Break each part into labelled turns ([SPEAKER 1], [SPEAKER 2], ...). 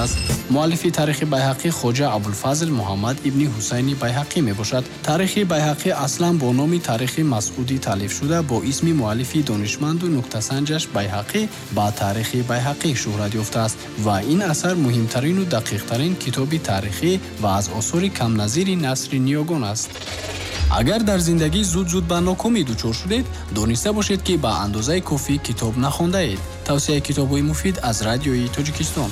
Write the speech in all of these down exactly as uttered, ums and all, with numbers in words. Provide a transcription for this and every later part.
[SPEAKER 1] аст. муаллифи таърихи Байҳақӣ хоҷа Абулфазл Муҳаммад ибни Ҳусайни Байҳақӣ мебошад. таърихи Байҳақӣ аслан бо номи таърихи Масъудӣ таълиф шуда, бо исми муаллифи донишманду нуктасанҷаш Байҳақӣ ба таърихи Байҳақӣ шӯҳрат ёфтааст ва ин асар муҳимтарину дақиқтарин китоби таърихӣ ва аз осори камназири насри ниёгон аст. агар дар зиндагӣ зуд-зуд ба нокомӣ дучор шудед, дониста бошед, ки ба андозаи кофӣ китоб нахондаед. тавсияи китобҳои муфид аз радиои Тоҷикистон.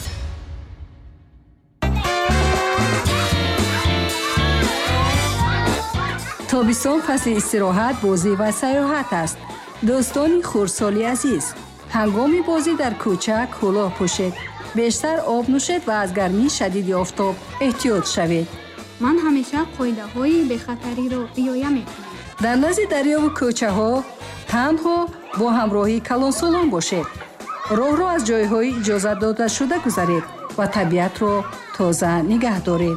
[SPEAKER 2] тобистон фасли истироҳат, бозӣ ва сайёҳат аст. дӯстони хурдсоли азиз, ҳангоми бозӣ дар кӯча кӯлоҳ пӯшед, бештар об нӯшед ва аз гармии шадиди офтоб эҳтиёт шавед.
[SPEAKER 3] ман ҳамеша қоидаҳои бехатариро риоя мекунам.
[SPEAKER 2] дар назди дарёву кӯчаҳо танҳо бо ҳамроҳии калонсолон бошед. роҳро аз ҷойҳои иҷозатдодашуда гузаред ва табиатро тоза нигаҳ доред.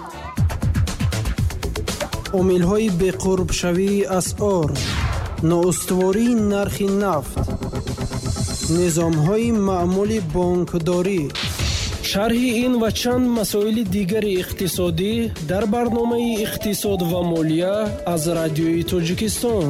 [SPEAKER 4] омилҳои беқурбшавии асъор, ноустувории нархи нафт, низомҳои маъмули бонкдорӣ. шарҳи ин ва чанд масоили дигари иқтисодӣ дар барномаи иқтисод ва молия аз радиои Тоҷикистон.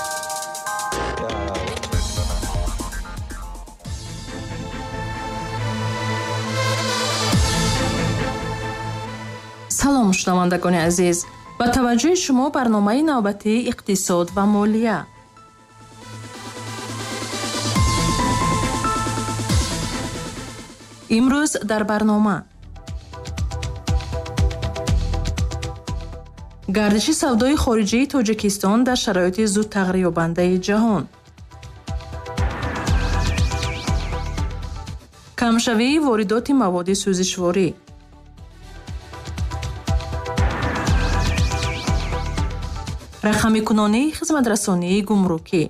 [SPEAKER 5] салом шунавандагони азиз, ба таваҷҷӯҳи шумо барномаи навбатии иқтисод ва молия. имрӯз дар барнома гардиши савдои хориҷии Тоҷикистон дар шароити зуд тағйирёбандаи ҷаҳон, камшавии воридоти маводи сӯзишворӣ, рақамикунонии хизматрасонии гумрукӣ,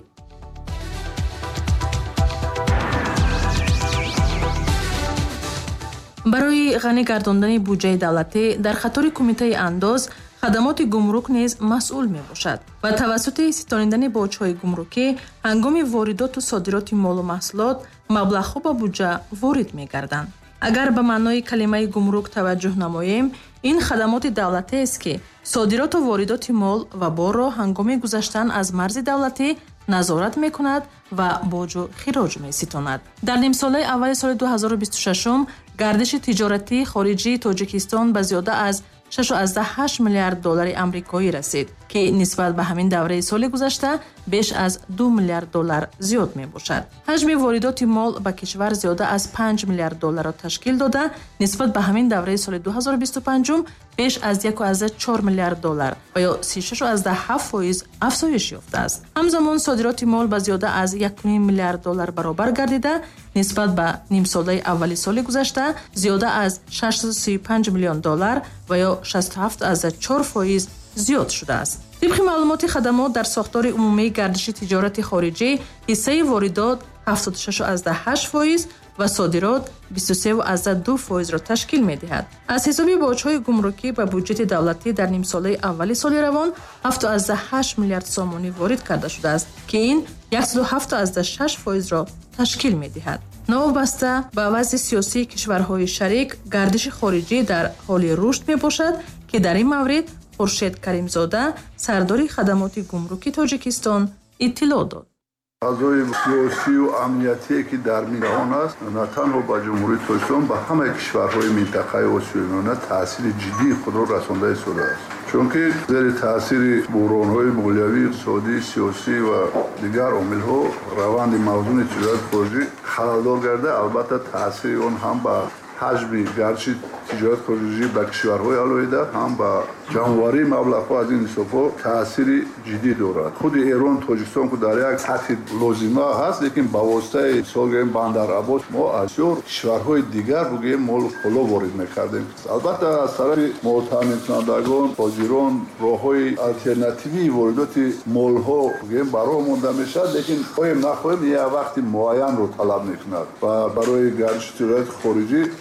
[SPEAKER 5] барои ғанӣ гардондани буҷаи давлатӣ дар хатори кумитаи андоз хадамоти гумрук низ масъул мебошад ва тавассути ситонидани боҷҳои гумрукӣ ҳангоми воридоту содироти молу маҳсулот маблағҳо ба буҷа ворид мегарданд. агар ба маънои калимаи гумрук таваҷҷӯҳ намоем, ин хадамоти давлатест, ки содироту воридоти мол ва борро ҳангоми гузаштан аз марзи давлатӣ назорат мекунад ва боҷу хироҷ меситонад. дар нимсолаи аввали соли ду ҳазору бисту шашум гардиши тиҷоратии хориҷии Тоҷикистон ба зиёда аз шаш ва ҳашт миллиард доллари амрикоӣ расид, ки нисбат ба ҳамин давраи соли гузашта беш аз ду миллиард доллар зиёд мебошад. ҳаҷми воридоти мол ба кишвар зиёда аз панҷ миллиард долларро ташкил дода, нисбат ба ҳамин давраи соли ду ҳазору бисту панҷум беш аз як ва чор миллиард доллар ва ё си и шаш ва ҳафт фоиз афзоиш ёфтааст. ҳамзамон содироти мол ба зиёда аз як миллиард доллар баробар гардида, нисбат ба нимсолаи аввали соли гузашта зиёда аз шашсад си и панҷ миллион доллар ва ё шасту ҳафт ва чор фоиз зиёд шудааст. тибқи маълумоти хадамот дар сохтори умумии гардиши тиҷорати хориҷӣ, ҳиссаи воридот ҳафтоду шаш ва ҳашт фоиз ва содирот бисту се ва ду фоизро ташкил медиҳад. аз ҳисоби боҷҳои гумрукӣ ба бюҷети давлатӣ дар нимсолаи аввали соли равон ҳафтоду ҳашт миллиард сомонӣ ворид карда шудааст, ки ин яксаду ҳафтоду шаш фоизро ташкил медиҳад. новобаста ба вазъи сиёсии кишварҳои шарик, гардиши хориҷӣ дар ҳоли рушд мебошад, ки дар ин маврид Хуршед Каримзода, сардори хадамоти гумруки Тоҷикистон, иттилоъ дод.
[SPEAKER 6] фазои сиёсию амниятие ки дар ҷаҳон аст, на танҳо ба ҷумҳурии Тоҷикистон, ба ҳамаи кишварҳои минтақаи Осиёи Миёна таъсири ҷиддии худро расонда истодааст. чунки зери таъсири буҳронҳои молиявӣ, иқтисодӣ, сиёсӣ ва дигар омилҳо раванди мавзуни тиҷорати хориҷӣ халалдор гарда, албатта таъсири он ҳам ба ҳаҷми гардиши тиҷорати хориҷӣ ба кишварҳои алоҳида, ҳам ба ҷамъоварии маблағҳо аз ин ҳисобҳо таъсири ҷиддӣ дорад. худи Эрон, Тоҷикистон ки дар як сатҳи лозима ҳаст, лекин ба воситаи мисол гӯем Бандар Аббос мо аз бисёр кишварҳои дигар бугӯем молу қоло ворид мекардем. албатта аз тарафи муотаминкунандагон, тоҷирон роҳҳои алтернативии воридоти молҳо бугӯем ба роҳ монда мешавад, лекин хоҳем нахоҳем як вақти муайянро талаб мекунад ва барои гардиши тиҷорати хориҷӣ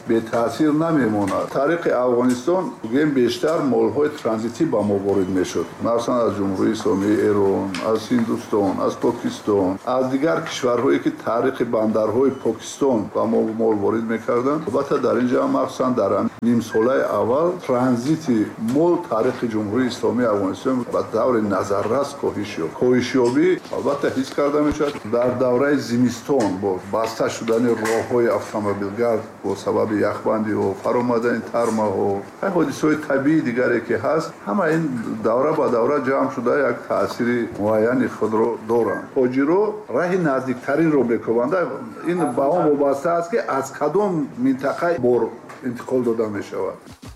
[SPEAKER 6] бетаъсир намемонад. тариқи Афғонистон гем бештар молҳои транзитӣ ба мо ворид мешуд, махсусан аз ҷумҳурии исламии Эрон, аз Ҳиндустон, аз Покистон, аз дигар кишварҳое ки тариқи бандарҳои Покистон ба мо мол ворид мекарданд. албатта дар ин ҷо махсусан дар нимсолаи аввал транзити мол тариқи ҷумҳурии исломии Афғонистон ба даври назаррас коҳиш ёб. коҳишёбӣ албатта ҳис карда мешавад. дар давраи зимистон бо баста шудани роҳҳои автомобилгард бо сабаби яхбандиҳо, фаромадани тармаҳо, ҳай ҳодисаҳои табиии дигаре ки ҳаст, ҳама ин давра ба давра ҷамъ шуда як таъсири муайяни худро доранд. ҳоҷиро раҳи наздиктаринро мекӯбанд. ин ба он вобаста аст ки аз кадом минтақа бор интиқол дода мешавад.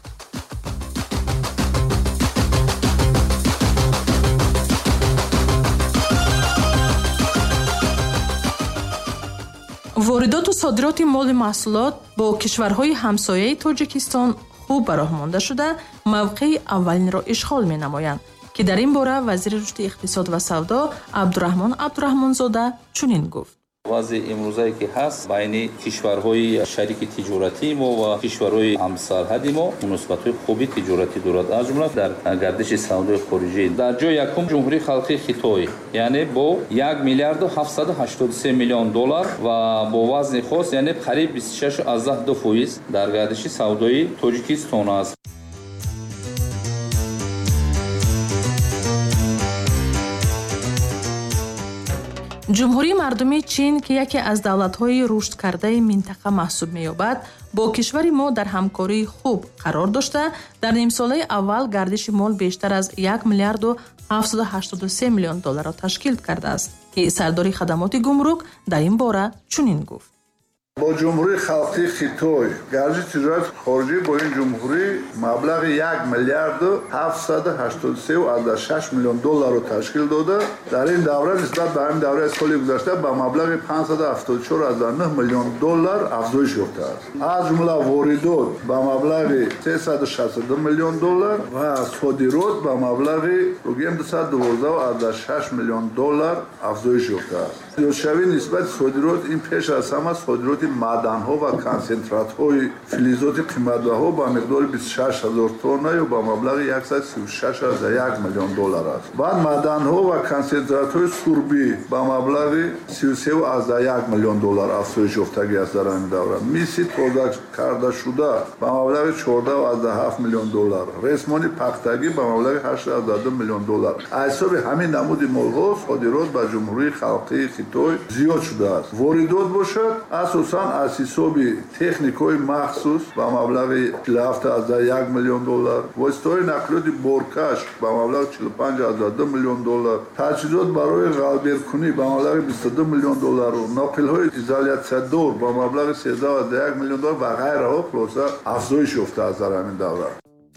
[SPEAKER 5] воридоту содироти моли маҳсулот бо кишварҳои ҳамсояи Тоҷикистон хуб ба роҳ монда шуда, мавқеи аввалинро ишғол менамоянд, ки дар ин бора вазири рушди иқтисод ва савдо Абдураҳмон Абдураҳмонзода чунин гуфт.
[SPEAKER 7] вазъи имрӯзае ки ҳаст байни кишварҳои шарики тиҷоратии мо ва кишварҳои ҳамсарҳади мо муносибатҳои хуби тиҷоратӣ дорад, аз ҷумла дар гардиши савдои хориҷӣ. дар ҷои якум ҷумҳурии халқии Хитой, яъне бо як миллиарду ҳафтсаду ҳаштоду се миллион доллар ва бо вазни хос, яъне қариб бисту шаш аззаҳ ду фоиз дар гардиши савдои Тоҷикистон аст. ҷумҳурии мардумии Чин, ки яке аз давлатҳои рушдкардаи минтақа маҳсуб меёбад, бо кишвари мо дар ҳамкории хуб қарор дошта, дар нимсолаи аввал гардиши мол бештар аз як миллиарду ҳафтсаду ҳаштоду се миллион долларро ташкил кардааст, ки сардори хадамоти гумрук дар ин бора чунин гуфт.
[SPEAKER 6] бо ҷумҳурии халқии Хитой гардиши тиҷорати хориҷӣ бо ин ҷумҳурӣ маблағи як миллиарду ҳафтсаду ҳаштоду се аззаҳ шаш миллион долларро ташкил дода, дар ин давра нисбат ба ҳамин давраи соли гузашта ба маблағи панҷсаду ҳафтоду чор аззаҳ нӯҳ миллион доллар афзоиш ёфтааст. аз ҷумла воридот ба маблағи сесаду шастаду ду миллион доллар ва содирот ба маблағи дусаду дувоздаҳ аззаҳ шаш миллион доллар афзоиш ёфтааст. зиёдшавии нисбати содирот ин пеш аз ҳама содироти маъданҳо ва консентратҳои филизоти қиматбаҳо ба миқдори бисту шаш ҳазор тонна ё ба маблағи яксаду сию шаш аззаҳ як миллион доллар аст. баъд маъданҳо ва консентратҳои сурбӣ ба маблағи сию се аззаҳ як миллион доллар афзоиш ёфтагӣ аст дар ҳамин давра. миси тоза кардашуда ба маблағи чордаҳ аззаҳ ҳафт миллион доллар, ресмони пахтагӣ ба маблағи ҳашт аззаҳ ду миллион доллар. аз ҳисоби ҳамин намуди молҳо содирот ба ҷумҳурии халқии Хитой зиёд шудааст. воридот бошад асосан аз ҳисоби техникаҳои махсус ба маблағи чилу ҳафт аззаҳ як миллион доллар, воситаҳои нақлиёти боркаш ба маблағи чилу панҷ аззаҳ ду миллион доллар, таҷҳизот барои ғалберкунӣ ба маблағи бисту ду миллион доллар, ноқилҳои изолясиядор ба маблағи сенздаҳ аззаҳ як миллион доллар ва ғайраҳо хулоса афзоиш ёфтааст дар ҳамин давра.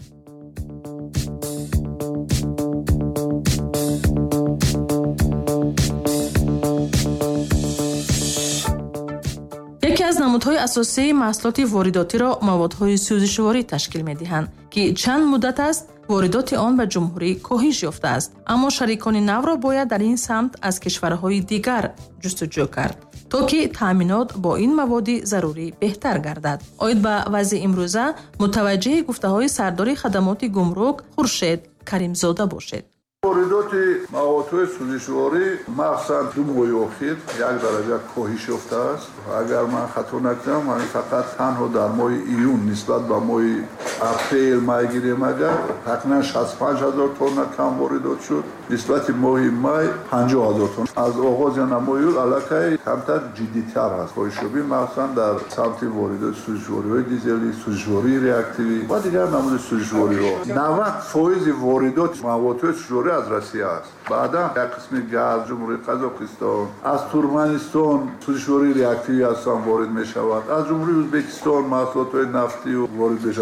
[SPEAKER 5] яке аз намудҳои асосии маҳсулоти воридотиро маводҳои сӯзишворӣ ташкил медиҳанд, ки чанд муддат аст воридоти он ба ҷумҳурӣ коҳиш ёфтааст. аммо шарикони навро бояд дар ин самт аз кишварҳои дигар ҷустуҷӯ кард, то ки таъминот бо ин маводи зарурӣ беҳтар гардад. оид ба вазъи имрӯза мутаваҷҷиҳи гуфтаҳои сардори хадамоти гумрук Хуршед Каримзода бошед.
[SPEAKER 6] воридоти маводҳои сӯзишворӣ махсусан ду моҳи охир як дараҷа коҳиш ёфтааст. агар ман хато накунам, ман фақат танҳо дар моҳи июн нисбат ба моҳи апрел май гирем, агар тақрибан шасту панҷ ҳазор тонна кам воридот шуд, нисбати моҳи май панҷоҳ ҳазор тонна. аз оғози намои ӯ аллакай камтар ҷиддитар аст коҳишёбӣ, махсусан дар самти воридоти сӯзишвориҳои дизелӣ, сӯзишвории реактивӣ ва дигар намуди сӯзишвориҳо. навад фоизи воридоти маводҳои сӯзишворӣ аз Россия аст. баъдан як қисми газ ҷумҳурии Қазоқистон, аз Туркманистон сӯзишвории реактивӣ ҳастан ворид мешавад, аз ҷумҳурии Ӯзбекистон маҳсулотҳои нафтӣ ворид мешавад. дар умум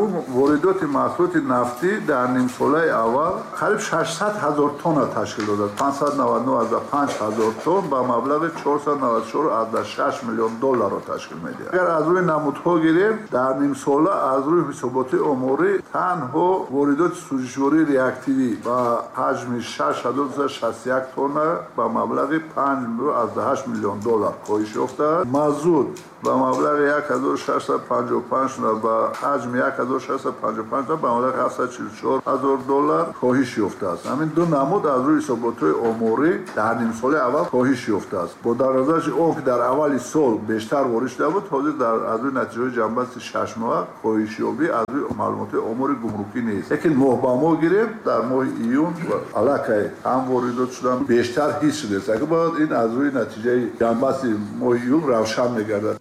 [SPEAKER 6] ягум воридоти маҳсулоти нафтӣ дар нимсолаи аввал қариб шашсад ҳазор тонна ташкил додад. панҷсад و نود و نه ҳазор панҷ ҳазор тонн ба маблағи чорсад و نود و чор ҳазор шаш миллион долларро ташкил медиҳад. агар аз рӯи намудҳо гирем, дар нимсола аз рӯи ҳисоботи оморӣ танҳо воридоти сӯзишвории реактивӣ ба ҳаҷми шаш ҳазор дусад и шаст و یک тонна ба маблағи панҷ ҳазор ҳашт миллион доллар коҳиш ёфтааст. мазут ба маблағи як ҳазор шашсад و панҷоҳ و панҷ тонна ба ҳаҷми як ҳазор шашсад و панҷоҳ و панҷ тонна ба маблағи ҳафтсад و чил و чор ҳазор доллар коҳиш ёфтааст. ҳамин ду намуд аз рӯи ҳисоботҳои оморӣ дар нимсоли аввал коҳиш ёфтааст. бо дар назарши он ки дар аввали сол бештар ворид шуда буд, ҳозир дар аз рӯи натиҷаҳои ҷамъбасти шашмоҳа коҳишёбӣ аз рӯи маълумоти омори гумрукӣ нест. лекин моҳ ба моҳ гирем, дар моҳи июн аллакай ҳам воридот шудан бештар ҳис шудааст. агар бояд ин аз рӯи натиҷаи ҷамъбасти моҳи июн равшан мегардад.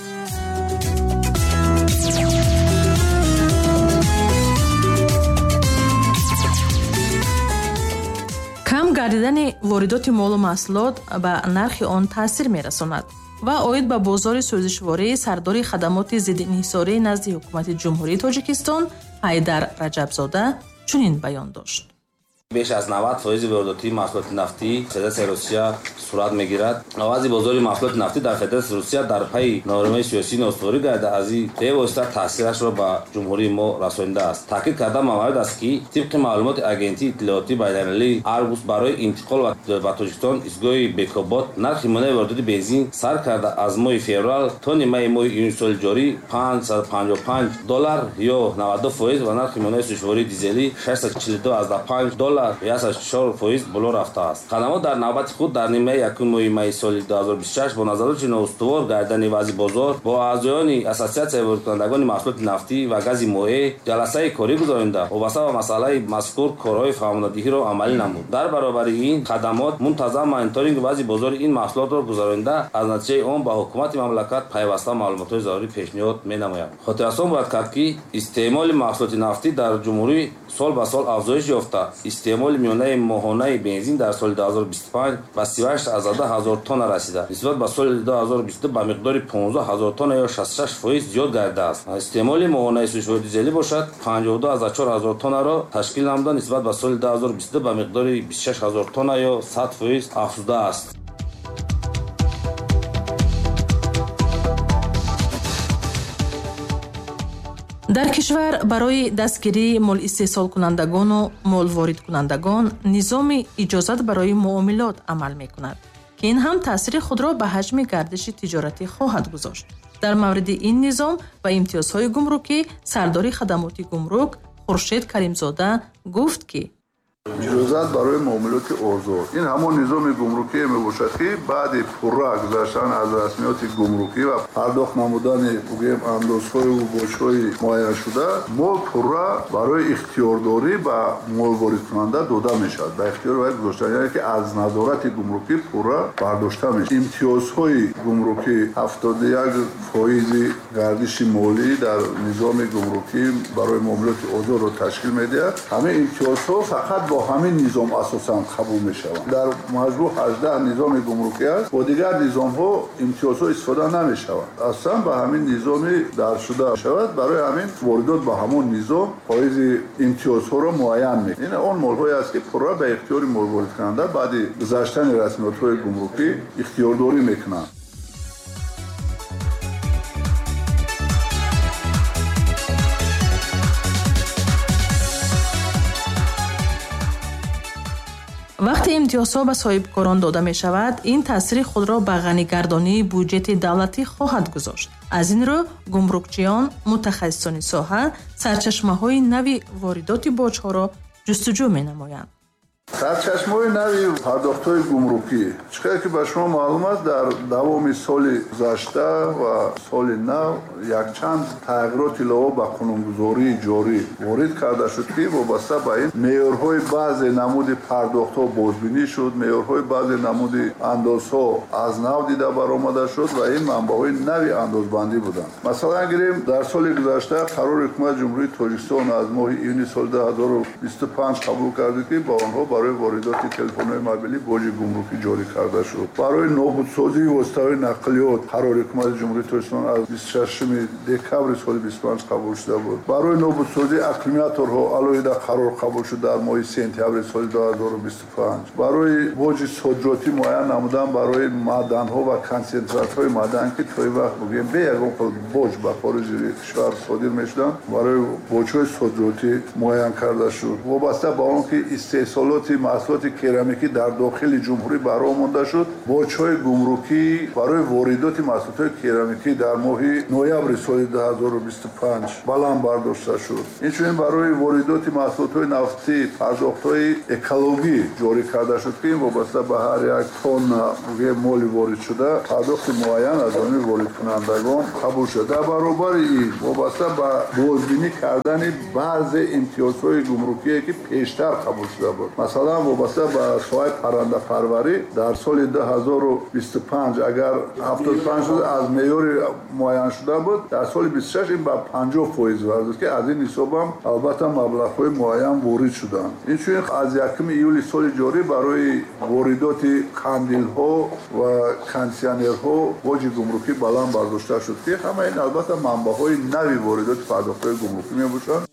[SPEAKER 5] кам гардидани воридоти молу маҳсулот ба нархи он таъсир мерасонад ва оид ба бозори сӯзишворӣ сардори хадамоти зиддинҳисорӣ назди ҳукумати ҷумҳурии Тоҷикистон Ҳайдар Раҷабзода чунин баён дошт.
[SPEAKER 8] беш аз навад фоизи воридотии маҳсулоти нафтӣ Федератсияи Русия сурат мегирад. авази бозори маҳсулоти нафтӣ дар Федератсияи Русия дар пайи нормаи сиёсӣ ностуворӣ гардида, аз ин бевосита таъсирашро ба ҷумҳурии мо расонидааст. таъкид карда маварид аст, ки тибқи маълумоти агентии иттилоотии байналмилалии Аргус барои интиқол ба Тоҷикистон изгоҳи Бекобод нархи монети воридоти бензин сар карда аз моҳи феврал то нимаи моҳи июни соли ҷорӣ панҷсад و панҷоҳ و панҷ доллар ё навад و ду фоиз ва нархи монети сӯзишвории дизелӣ шашсад و чил و دو ҳазорд و панҷ доллар як аз чор фоиз боло рафтааст. Хадамот дар навбати худ дар нимаи якум моҳи майи соли ду ҳазор бисту шаш бо назар дошти ноустувор гардидани вазъи бозор бо аъзоёни Ассотсиатсияи воридкунандагони маҳсулоти нафтӣ ва гази моеъ ҷаласаи корӣ гузаронда вобаста ба масъалаи мазкур корҳои фаҳмондиҳиро амалӣ намуд. дар баробари ин хадамот мунтазам мониторинги вазъи бозори ин маҳсулотро гузаронда аз натиҷаи он ба ҳукумати мамлакат пайваста маълумотҳои зарурӣ пешниҳод менамояд. хотиррасон бояд кард, ки истеъмоли маҳсулоти нафтӣ дар ҷумҳурӣ сол ба сол афзоиш ёфта. истеъмоли миёнаи моҳонаи бензин дар соли ду ҳазор бисту панҷ ба си و ҳашт ҳазор ҳазор тонна расида. нисбат ба соли ду ҳазор и бисту ду ба миқдори понздаҳ ҳазор тонна ё шасту шаш фоиз зиёд гардидааст. истеъмоли моҳонаи сӯзишвории дизелӣ бошад панҷоҳ و ду ҳазор чор ҳазор тоннаро ташкил намуда, нисбат ба соли ду ҳазор и бисту ду ба миқдори бисту шаш ҳазор тонна ё сад фоиз афзудааст.
[SPEAKER 5] дар кишвар барои дастгирии молистеҳсолкунандагону молворидкунандагон низоми иҷозат барои муомилот амал мекунад, ки ин ҳам таъсири худро ба ҳаҷми гардиши тиҷоратӣ хоҳад гузошт. дар мавриди ин низом ва имтиёзҳои гумрукӣ сардори хадамоти гумрук Хуршед Каримзода гуфт, ки
[SPEAKER 6] иҷозат барои муомилоти озод ин ҳамон низоми гумрукие мебошад, ки баъди пурра гузаштан аз расмиёти гумрукӣ ва пардохт намудани бугем андозҳои бошҳои муайяншуда мо пурра барои ихтиёрдорӣ ба молворидкунанда дода мешавад. ба ихтиёри вай гузошта, яъне ки аз назорати гумрукӣ пурра бардошта мешавад. имтиёзҳои гумрукӣ ҳафтоду як фоизи гардиши молӣ дар низоми гумрукӣ барои муомилоти озодро ташкил медиҳад. ҳамин имтиёзҳо фақат бо ҳамин низом асосан қабул мешаванд. дар маҷмӯъ ҳаждаҳ низоми гумрукӣ аст. бо дигар низомҳо имтиёзҳо истифода намешаванд. аслан ба ҳамин низоми даршуда шавад. барои ҳамин воридот ба ҳамон низом фоизи имтиёзҳоро муайян мекунад. ин он молҳое аст, ки пурра ба ихтиёри молворидкунанда баъди гузаштани расмиётҳои гумрукӣ ихтиёрдорӣ мекунанд.
[SPEAKER 5] вақте имтиёзҳо ба соҳибкорон дода мешавад, ин таъсири худро ба ғанигардонии бюҷети давлатӣ хоҳад гузошт. аз ин рӯ гумрукчиён, мутахассисони соҳа сарчашмаҳои нави воридоти боҷҳоро ҷустуҷӯ менамоянд.
[SPEAKER 6] сарчашмаҳои нави пардохтҳои гумрукӣ чӣ қадр ки ба шумо маълум аст, дар давоми соли гузашта ва соли нав якчанд тағйироти илова ба қонунгузории ҷорӣ ворид карда шуд, ки вобаста ба ин меъёрҳои баъзе намуди пардохтҳо бозбинӣ шуд, меъёрҳои баъзе намуди андозҳо аз нав дида баромада шуд ва ин манбаъҳои нави андозбандӣ буданд. масалан гирем, дар соли гузашта қарори ҳукумати ҷумҳурии Тоҷикистон аз моҳи июни соли ду ҳазору бисту панҷ қабул кард, ки ба онҳо барои воридоти телефонҳои мобилӣ боҷи гумрукӣ ҷорӣ карда шуд. Барои нобудсозии воситаҳои нақлиёт қарори ҳукумати ҷумҳурии Тоҷикистон аз бисту шашуми декабри соли бисту панҷ қабул шуда буд. Барои нобудсозии аккумуляторҳо алоҳида қарор қабул шуд дар моҳи сентябри соли ду ҳазору бисту панҷ. Барои боҷи содироти муайян намудан барои маъданҳо ва консентратҳои маъдан ки то ин вақт бугем бе ягон хел боҷ ба хориҷи кишвар содир мешуданд, барои боҷҳои содиротӣ муайян карда шуд. вобаста ба он ки истеҳсолоти маҳсулоти керамикӣ дар дохили ҷумҳурӣ бароҳ монда шуд, боҷҳои гумрукӣ барои воридоти маҳсулотҳои керамикӣ дар моҳи ноябри соли ду ҳазору бисту панҷ баланд бардошта шуд. инчунин барои воридоти маҳсулотҳои нафтӣ пардохтҳои экологӣ ҷорӣ карда шуд ки ин вобаста ба ҳар як тонна моли ворид шуда пардохти муайян аз ҷониби воридкунандагон қабул шуд. дар баробари ин вобаста ба бозбинӣ кардани баъзе имтиёзҳои гумрукие ки пештар қабул шуда буд. Масалан вобаста ба соҳаи паррандапарварӣ дар соли ду ҳазору бисту панҷ агар ҳафтод и панҷ аз меъёри муайян шуда буд, дар соли бисту шаш ин ба панҷоҳ фоиз варзид ки аз ин ҳисобам албатта маблағҳои муайян ворид шуданд. инчунин аз якуми июли соли ҷорӣ барои воридоти қандилҳо ва кондитсионерҳо боҷи гумрукӣ баланд бардошта шуд ки ҳама ин албатта манбаъҳои нави воридоти пардохтҳои гумрукӣ мебошанд.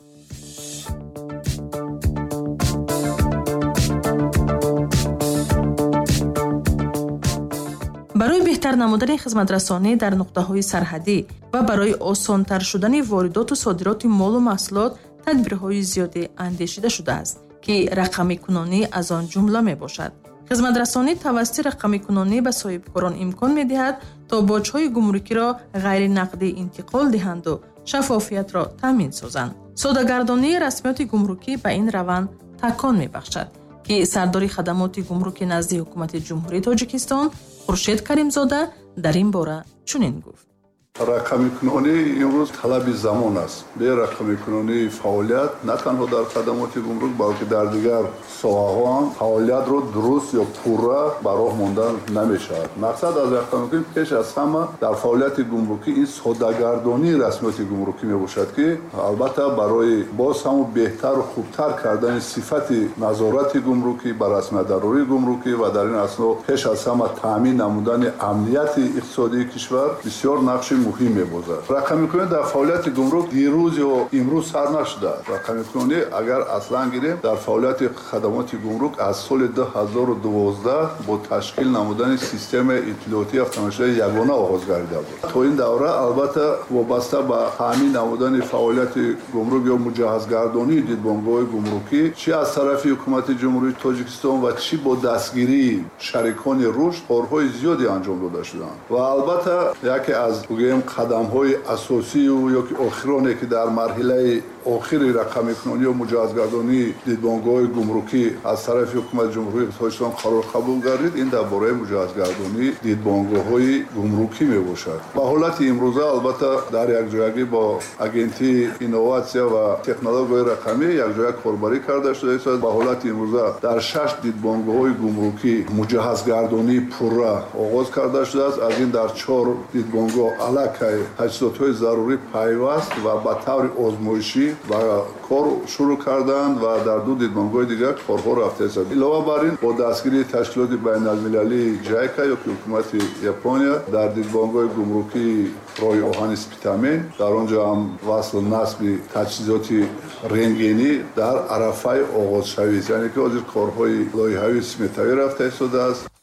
[SPEAKER 5] барои беҳтар намудани хизматрасонӣ дар нуқтаҳои сарҳадӣ ва барои осонтар шудани воридоту содироти молу маҳсулот тадбирҳои зиёде андешида шудааст ки рақамикунонӣ аз он ҷумла мебошад. хизматрасонӣ тавассути рақамикунонӣ ба соҳибкорон имкон медиҳад то боҷҳои гумрукиро ғайринақдӣ интиқол диҳанду шаффофиятро таъмин созанд. содагардонии расмиёти гумрукӣ ба ин раванд такон мебахшад ки сардори хадамоти гумрукӣ назди ҳукумати ҷумҳурии Тоҷикистон Хуршед Каримзода дар ин бора чунин гуфт.
[SPEAKER 6] рақамикунонӣ имрӯз талаби замон аст. бе рақамикунонии фаъолият на танҳо дар хадамоти гумрук балки дар дигар соҳаҳо ҳам фаъолиятро дуруст ё пурра ба роҳ мондан намешавад. мақсад аз рақамикунӣ пеш аз ҳама дар фаъолияти гумрукӣ ин содагардонии расмиёти гумрукӣ мебошад ки албатта барои боз ҳамун беҳтару хубтар кардани сифати назорати гумрукӣ ба расмиятдарории гумрукӣ ва дар ин асно пеш аз ҳама таъмин намудани амнияти иқтисодии кишвар бисёр нақши муҳим мебозад. рақамикунонӣ дар фаъолияти гумрук дирӯз ё имрӯз сар нашудааст. рақамикунонӣ агар аслан гирем дар фаъолияти хадамоти гумрук аз соли ду ҳазору дувоздаҳ бо ташкил намудани системаи иттилоотии автоматшудаи ягона оғоз гардида буд. то ин давра албатта вобаста ба таъмин намудани фаъолияти гумрук ё муҷаҳҳазгардонии дидбонгоҳи гумрукӣ чӣ аз тарафи ҳукумати ҷумҳурии Тоҷикистон ва чӣ бо дастгирии шарикони рушд корҳои зиёде анҷом дода шуданд. ва албатта яке аз қадамҳои асосию ё ки охироне ки дар марҳилаи охири рақамикунонӣ ё муҷаҳҳазгардонии дидбонгоҳи гумрукӣ аз тарафи ҳукумати ҷумҳурии Тоҷикистон қарор қабул гардид, ин дар бораи муҷаҳҳазгардонии дидбонгоҳҳои гумрукӣ мебошад. ба ҳолати имрӯза албатта дар якҷоягӣ бо агентии инноватсия ва технологияҳои рақамӣ якҷоя корбарӣ карда шуда истод. ба ҳолати имрӯза дар шаш дидбонгоҳҳои гумрукӣ муҷаҳҳазгардонии пурра оғоз карда шудааст. аз ин дар чор дидбонгоҳ аллакай таҷҳизотҳои зарурӣ пайваст ва ба таври озмоишӣ ба кор шурӯъ карданд ва дар ду дидбонгоҳи дигар корҳо рафта истод. илова бар ин бо дастгирии ташкилоти байналмилалии ҷайка ё ки ҳукумати Япония дар дидбонгоҳи гумрукии роҳи оҳани спитамен дар он ҷо ҳам васл насби таҷҳизоти рентгенӣ дар арафаи оғозшавист, яъне ки ҳозир корҳои лоиҳавии сметавӣ рафта истодааст.